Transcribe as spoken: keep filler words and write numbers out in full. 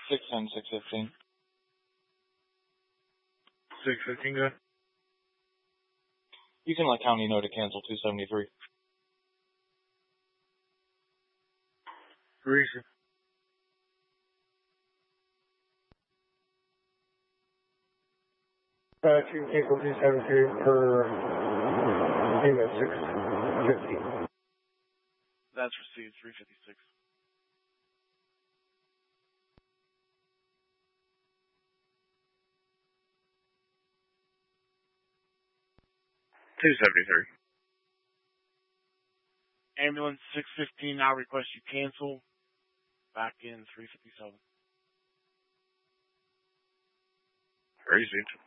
six ten, six fifteen. six fifteen, good. You can let County know to cancel two seventy-three. Reason. Uh, two cancel two seventy-three per payment six fifty. That's received, three fifty-six. two seventy-three. Ambulance six fifteen, now request you cancel. Back in three fifty-seven. Crazy.